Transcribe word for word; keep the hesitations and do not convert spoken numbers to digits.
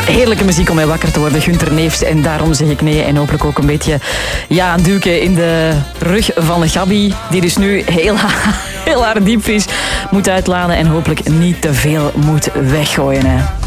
Heerlijke muziek om mee wakker te worden, Gunther Neefs. En daarom zeg ik nee. En hopelijk ook een beetje ja, een duwke in de rug van Gabi. Die dus nu heel, heel haar diepvries moet uitladen. En hopelijk niet te veel moet weggooien. Hè.